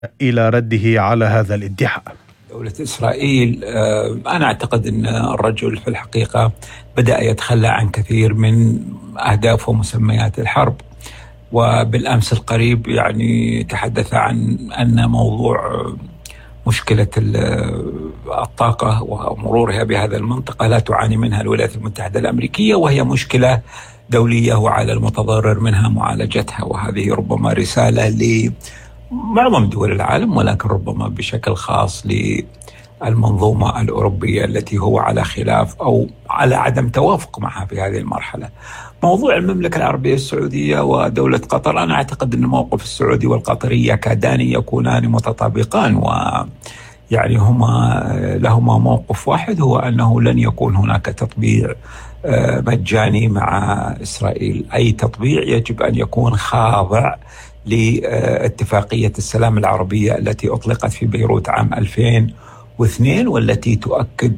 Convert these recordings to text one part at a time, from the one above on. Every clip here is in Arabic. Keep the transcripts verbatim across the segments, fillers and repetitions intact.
إلى رده على هذا الادعاء. دولة إسرائيل، أنا أعتقد أن الرجل في الحقيقة بدأ يتخلى عن كثير من أهداف ومسميات الحرب، وبالأمس القريب يعني تحدث عن أن موضوع مشكلة الطاقة ومرورها بهذا المنطقة لا تعاني منها الولايات المتحدة الأمريكية، وهي مشكلة دولية وعلى المتضرر منها معالجتها. وهذه ربما رسالة لمعظم دول العالم، ولكن ربما بشكل خاص للمنظومة الأوروبية التي هو على خلاف أو على عدم توافق معها في هذه المرحلة. موضوع المملكة العربية السعودية ودولة قطر، أنا أعتقد أن الموقف السعودي والقطري يكادان يكونان متطابقان، ويعني هما لهما موقف واحد، هو أنه لن يكون هناك تطبيع مجاني مع إسرائيل. أي تطبيع يجب أن يكون خاضع لاتفاقية السلام العربية التي أطلقت في بيروت عام ألفين واثنين، والتي تؤكد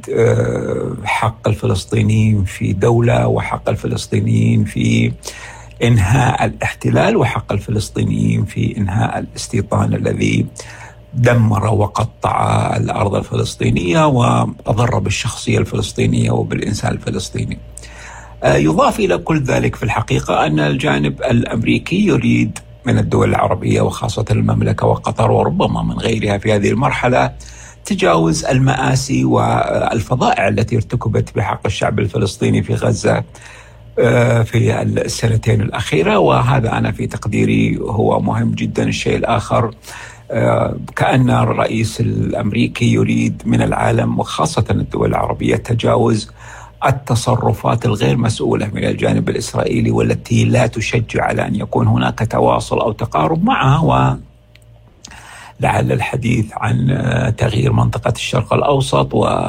حق الفلسطينيين في دولة، وحق الفلسطينيين في إنهاء الاحتلال، وحق الفلسطينيين في إنهاء الاستيطان الذي دمر وقطع الأرض الفلسطينية وأضر بالشخصية الفلسطينية وبالإنسان الفلسطيني. يضاف إلى كل ذلك في الحقيقة أن الجانب الأمريكي يريد من الدول العربية وخاصة المملكة وقطر وربما من غيرها في هذه المرحلة تجاوز المآسي والفظائع التي ارتكبت بحق الشعب الفلسطيني في غزة في السنتين الأخيرة، وهذا أنا في تقديري هو مهم جدا. الشيء الآخر، كأن الرئيس الأمريكي يريد من العالم وخاصة الدول العربية تجاوز التصرفات الغير مسؤولة من الجانب الإسرائيلي، والتي لا تشجع على أن يكون هناك تواصل أو تقارب معها، ولعل الحديث عن تغيير منطقة الشرق الأوسط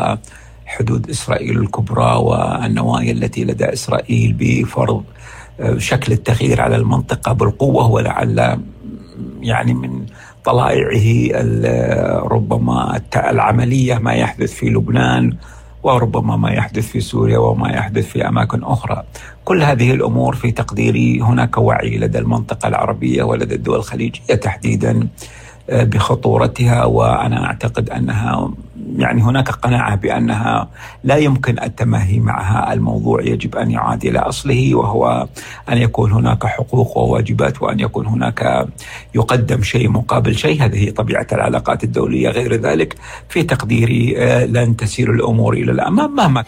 وحدود إسرائيل الكبرى والنوايا التي لدى إسرائيل بفرض شكل التغيير على المنطقة بالقوة، ولعل يعني من طلائعه ربما العملية ما يحدث في لبنان، وربما ما يحدث في سوريا وما يحدث في أماكن أخرى. كل هذه الأمور في تقديري هناك وعي لدى المنطقة العربية ولدى الدول الخليجية تحديدا بخطورتها، وأنا أعتقد أنها يعني هناك قناعة بأنها لا يمكن التماهي معها. الموضوع يجب أن يعاد إلى أصله، وهو أن يكون هناك حقوق وواجبات، وأن يكون هناك يقدم شيء مقابل شيء. هذه طبيعة العلاقات الدولية، غير ذلك في تقديري لن تسير الأمور إلى الأمام مهما.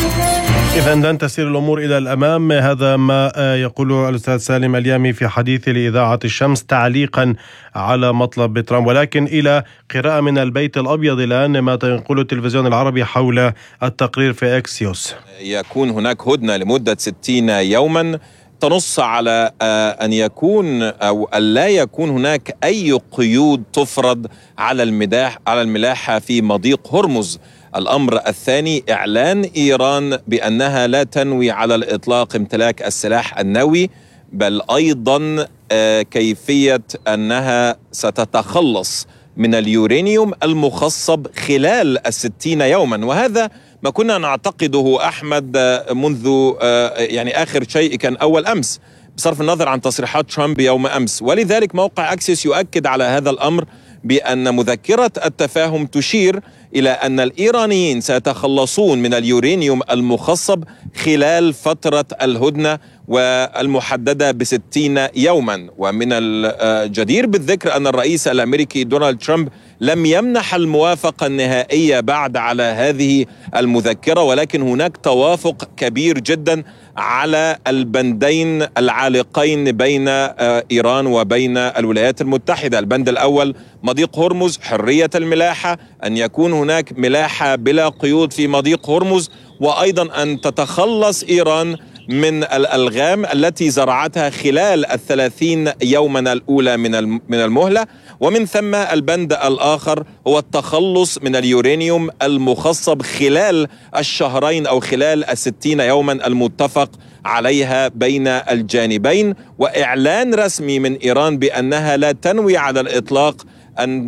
إذن لن تسير الأمور إلى الأمام، هذا ما يقوله الأستاذ سالم اليامي في حديث لإذاعة الشمس تعليقا على مطلب ترامب. ولكن إلى قراءة من البيت الأبيض الآن ما يقوله التلفزيون العربي حول التقرير في إكسيوس. يكون هناك هدنة لمدة ستين يوما تنص على أن يكون أو ألا يكون هناك أي قيود تفرض على الملاحة على الملاحة في مضيق هرمز. الأمر الثاني، إعلان إيران بأنها لا تنوي على الإطلاق امتلاك السلاح النووي، بل أيضا كيفية أنها ستتخلص من اليورانيوم المخصب خلال الستين يوما. وهذا ما كنا نعتقده أحمد منذ يعني آخر شيء كان أول أمس، بصرف النظر عن تصريحات ترامب يوم أمس. ولذلك موقع أكسيوس يؤكد على هذا الأمر بأن مذكرة التفاهم تشير إلى أن الإيرانيين سيتخلصون من اليورانيوم المخصب خلال فترة الهدنة والمحددة بستين يوما. ومن الجدير بالذكر أن الرئيس الأمريكي دونالد ترامب لم يمنح الموافقة النهائية بعد على هذه المذكرة، ولكن هناك توافق كبير جدا على البندين العالقين بين إيران وبين الولايات المتحدة. البند الأول مضيق هرمز، حرية الملاحة، أن يكون هناك ملاحة بلا قيود في مضيق هرمز، وأيضا أن تتخلص إيران من الألغام التي زرعتها خلال الثلاثين يوما الأولى من المهلة. ومن ثم البند الآخر هو التخلص من اليورانيوم المخصب خلال الشهرين أو خلال الستين يوما المتفق عليها بين الجانبين، وإعلان رسمي من إيران بأنها لا تنوي على الإطلاق أن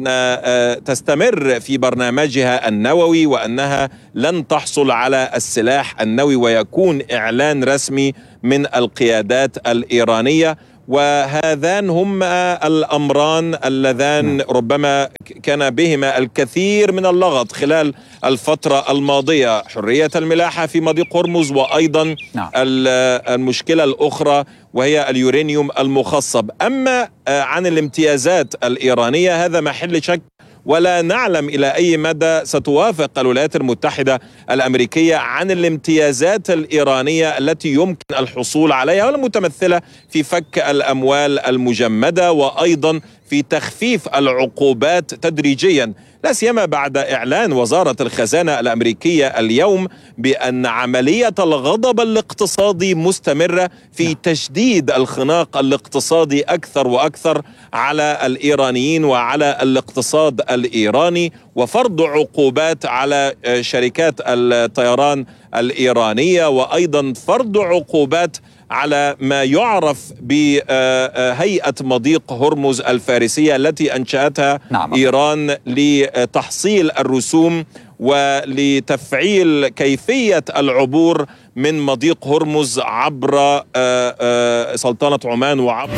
تستمر في برنامجها النووي، وأنها لن تحصل على السلاح النووي، ويكون إعلان رسمي من القيادات الإيرانية. وهذان هما الأمران اللذان ربما كان بهما الكثير من اللغط خلال الفترة الماضية، حرية الملاحة في مضيق هرمز، وأيضا المشكلة الأخرى وهي اليورانيوم المخصب. أما عن الامتيازات الإيرانية هذا محل شك، ولا نعلم إلى أي مدى ستوافق الولايات المتحدة الأمريكية عن الامتيازات الإيرانية التي يمكن الحصول عليها، والمتمثلة في فك الأموال المجمدة وأيضا في تخفيف العقوبات تدريجيا، لا سيما بعد إعلان وزارة الخزانة الأمريكية اليوم بأن عملية الغضب الاقتصادي مستمرة في تشديد الخناق الاقتصادي أكثر وأكثر على الإيرانيين وعلى الاقتصاد الإيراني، وفرض عقوبات على شركات الطيران الإيرانية، وأيضا فرض عقوبات على ما يعرف بهيئة مضيق هرمز الفارسية التي أنشأتها نعم. إيران لتحصيل الرسوم ولتفعيل كيفية العبور من مضيق هرمز عبر سلطنة عمان وعبر.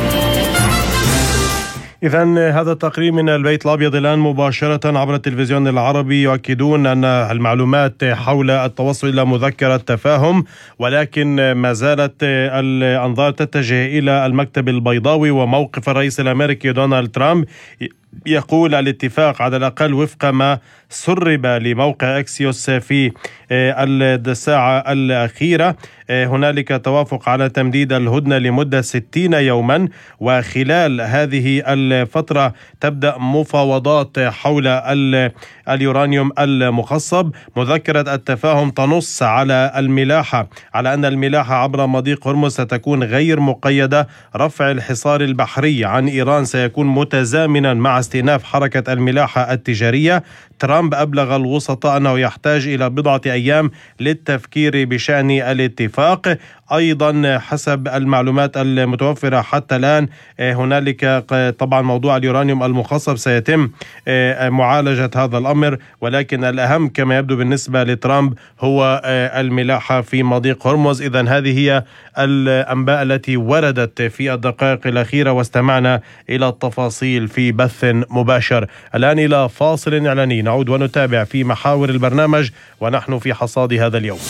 إذن هذا التقرير من البيت الأبيض الآن مباشرة عبر التلفزيون العربي يؤكدون أن المعلومات حول التوصل إلى مذكرة تفاهم، ولكن ما زالت الأنظار تتجه إلى المكتب البيضاوي وموقف الرئيس الأمريكي دونالد ترامب. يقول الاتفاق على الأقل وفق ما سرب لموقع أكسيوس في الساعة الأخيرة هنالك توافق على تمديد الهدنة لمدة ستين يوما، وخلال هذه الفترة تبدأ مفاوضات حول اليورانيوم المخصب. مذكرة التفاهم تنص على الملاحة على أن الملاحة عبر مضيق هرمز ستكون غير مقيدة، رفع الحصار البحري عن إيران سيكون متزامنا مع استئناف حركة الملاحة التجارية. ترامب أبلغ الوسطاء أنه يحتاج إلى بضعة أيام للتفكير بشأن الاتفاق. أيضا حسب المعلومات المتوفرة حتى الآن هنالك طبعا موضوع اليورانيوم المخصب سيتم معالجة هذا الأمر، ولكن الأهم كما يبدو بالنسبة لترامب هو الملاحة في مضيق هرمز. إذن هذه هي الأنباء التي وردت في الدقائق الأخيرة، واستمعنا إلى التفاصيل في بث مباشر. الآن إلى فاصل إعلاني، نعود ونتابع في محاور البرنامج ونحن في حصاد هذا اليوم.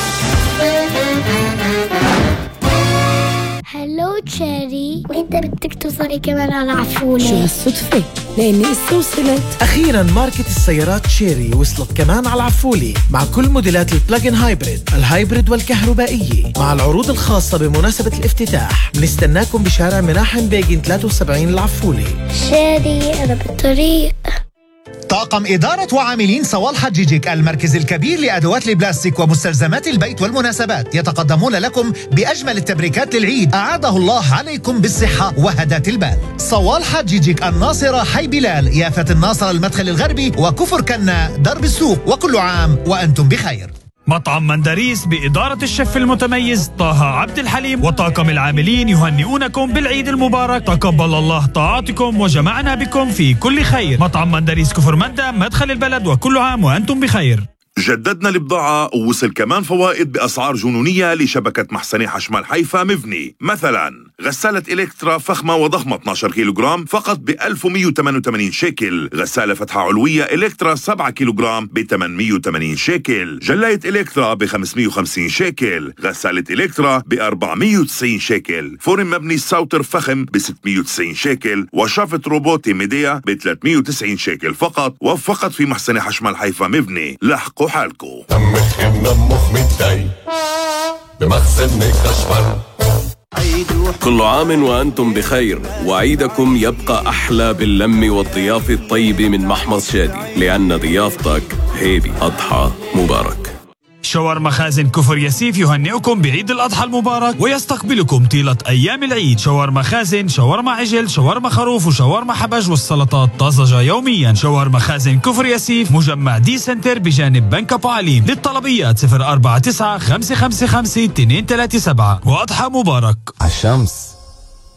هلو تشيري، وانت بدك توصلي كمان على عفولة؟ شو هالصدفة؟ لاني لسه وصلت. اخيرا ماركة السيارات تشيري وصلت كمان على العفولة مع كل موديلات البلاجن هايبريد، الهايبريد والكهربائية، مع العروض الخاصة بمناسبة الافتتاح. بنستناكم بشارع مناحم بيجين ثلاثة وسبعين العفولة. تشيري انا بالطريق. طاقم إدارة وعاملين صوال حجيجيك، المركز الكبير لأدوات البلاستيك ومستلزمات البيت والمناسبات، يتقدمون لكم بأجمل التبريكات للعيد، أعاده الله عليكم بالصحة وهداة البال. صوال حجيجيك، الناصرة حي بلال، يافت الناصرة المدخل الغربي، وكفر كنا درب السوق، وكل عام وأنتم بخير. مطعم مندريس بإدارة الشيف المتميز طه عبد الحليم وطاقم العاملين يهنئونكم بالعيد المبارك، تقبل الله طاعاتكم وجمعنا بكم في كل خير. مطعم مندريس كفر مندا مدخل البلد، وكل عام وأنتم بخير. جددنا البضاعة ووصل كمان فوائد بأسعار جنونية لشبكة محسني حشمال حيفا مفني. مثلا غسالة إلكترا فخمة وضخمة اثني عشر كيلوغرام فقط ب ألف ومئة وثمانية وثمانين شيكل، غسالة فتحة علوية إلكترا سبعة كيلوغرام ب ثمانمئة وثمانين شيكل، جلاية إلكترا ب خمسمئة وخمسين شيكل، غسالة إلكترا ب أربعمئة وتسعين شيكل، فرن مبني ساوتر فخم ب ستمئة وتسعين شيكل، وشافة روبوتي ميديا ب ثلاثمئة وتسعين شيكل فقط، وفقط في محسني حشمال حيفا مبني. لحقوا حالكم. كل عام وأنتم بخير، وعيدكم يبقى أحلى باللم والضيافة الطيبة من محمص شادي، لأن ضيافتك هيدي. أضحى مبارك. شاورما خازن كفر ياسيف يهنئكم بعيد الأضحى المبارك ويستقبلكم طيلة أيام العيد. شاورما خازن، شاورما عجل، شاورما خروف، وشاورما حبج، والسلطات طازجة يوميا. شاورما خازن كفر ياسيف، مجمع دي سنتر بجانب بنك أبو عليم. للطلبيات صفر أربعة تسعة خمسة خمسة خمسة اثنين ثلاثة سبعة. وأضحى مبارك. عالشمس